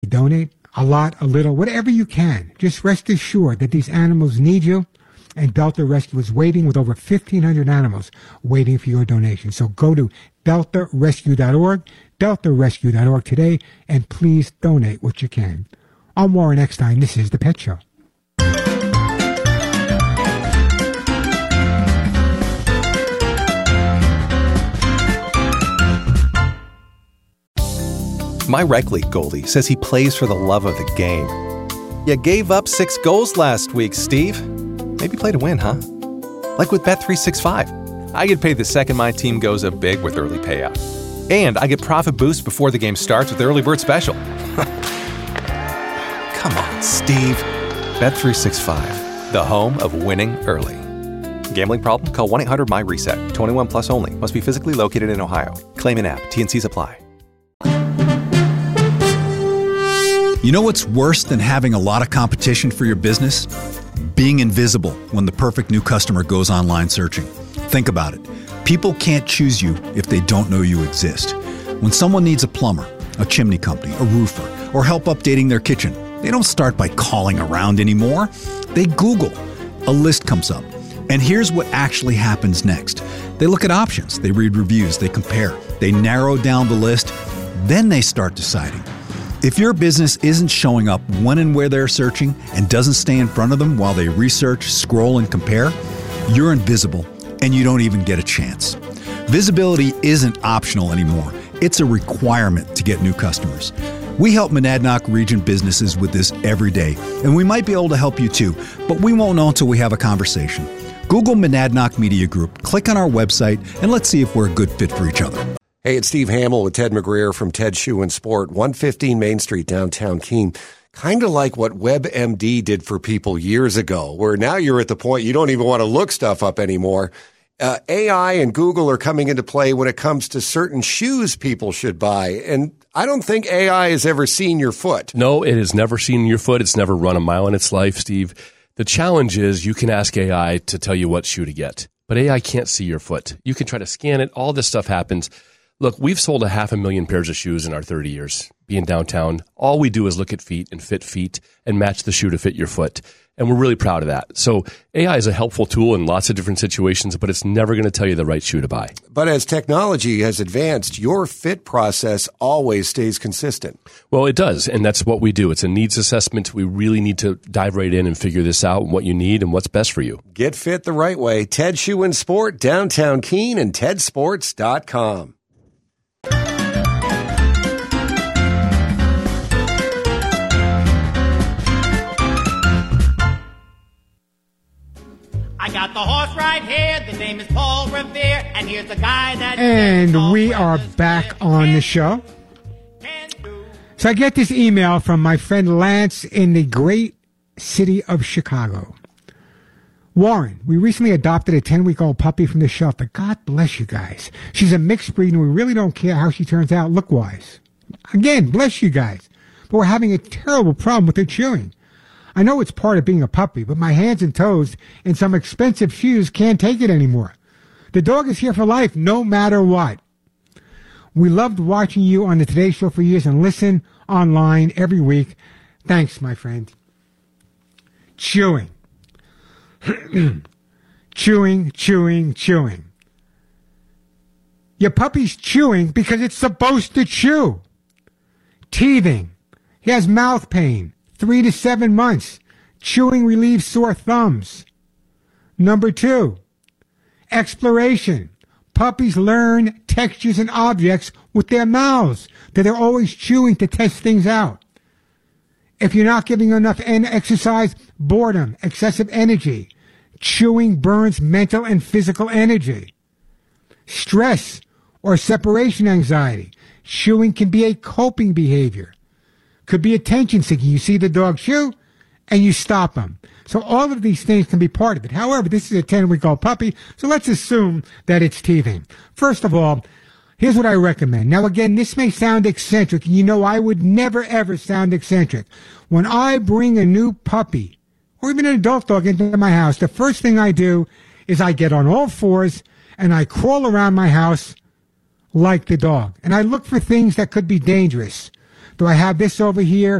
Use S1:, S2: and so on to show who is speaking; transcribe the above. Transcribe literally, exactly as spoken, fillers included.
S1: Donate a lot, a little, whatever you can. Just rest assured that these animals need you, and Delta Rescue is waiting with over fifteen hundred animals waiting for your donation. So go to delta rescue dot org, delta rescue dot org today, and please donate what you can. I'm Warren Eckstein. This is The Pet Show.
S2: My rec league goalie says he plays for the love of the game. You gave up six goals last week, Steve. Maybe play to win, huh? Like with Bet three sixty-five. I get paid the second my team goes up big with early payout. And I get profit boost before the game starts with the early bird special. Come on, Steve. Bet three sixty-five, the home of winning early. Gambling problem? Call one eight hundred M Y reset. twenty-one plus only. Must be physically located in Ohio. Claim in app. T and C's apply.
S3: You know what's worse than having a lot of competition for your business? Being invisible when the perfect new customer goes online searching. Think about it. People can't choose you if they don't know you exist. When someone needs a plumber, a chimney company, a roofer, or help updating their kitchen, they don't start by calling around anymore. They Google. A list comes up. And here's what actually happens next. They look at options. They read reviews. They compare. They narrow down the list. Then they start deciding. If your business isn't showing up when and where they're searching and doesn't stay in front of them while they research, scroll, and compare, you're invisible and you don't even get a chance. Visibility isn't optional anymore. It's a requirement to get new customers. We help Monadnock region businesses with this every day, and we might be able to help you too, but we won't know until we have a conversation. Google Monadnock Media Group, click on our website, and let's see if we're a good fit for each other.
S4: Hey, it's Steve Hamill with Ted McGreer from Ted Shoe and Sport, one fifteen Main Street, downtown Keene. Kind of like what WebMD did for people years ago, where now you're at the point you don't even want to look stuff up anymore. Uh, A I and Google are coming into play when it comes to certain shoes people should buy. And I don't think A I has ever seen your foot.
S5: No, it has never seen your foot. It's never run a mile in its life, Steve. The challenge is you can ask A I to tell you what shoe to get, but A I can't see your foot. You can try to scan it. All this stuff happens. Look, we've sold a half a million pairs of shoes in our thirty years being downtown. All we do is look at feet and fit feet and match the shoe to fit your foot. And we're really proud of that. So A I is a helpful tool in lots of different situations, but it's never going to tell you the right shoe to buy.
S4: But as technology has advanced, your fit process always stays consistent.
S5: Well, it does, and that's what we do. It's a needs assessment. We really need to dive right in and figure this out, what you need and what's best for you.
S4: Get fit the right way. Ted Shoe and Sport, downtown Keene, and ted sports dot com.
S6: I got the horse right here. The name is Paul Revere, and here's the guy that.
S1: And we are back on the show. So I get this email from my friend Lance in the great city of Chicago. Warren, we recently adopted a ten-week-old puppy from the shelter. God bless you guys. She's a mixed breed, and we really don't care how she turns out look-wise. Again, bless you guys. But we're having a terrible problem with her chewing. I know it's part of being a puppy, but my hands and toes in some expensive shoes can't take it anymore. The dog is here for life, no matter what. We loved watching you on the Today Show for years and listen online every week. Thanks, my friend. Chewing. chewing, chewing, chewing. Your puppy's chewing because it's supposed to chew. Teething. He has mouth pain. Three to seven months. Chewing relieves sore thumbs. Number two, exploration. Puppies learn textures and objects with their mouths, that they're always chewing to test things out. If you're not giving enough exercise, boredom, excessive energy. Chewing burns mental and physical energy. Stress or separation anxiety. Chewing can be a coping behavior. Could be attention seeking. You see the dog chew and you stop him. So all of these things can be part of it. However, this is a ten-week-old puppy, so let's assume that it's teething. First of all, here's what I recommend. Now, again, this may sound eccentric, and you know I would never, ever sound eccentric. When I bring a new puppy or even an adult dog into my house, the first thing I do is I get on all fours and I crawl around my house like the dog. And I look for things that could be dangerous. Do I have this over here?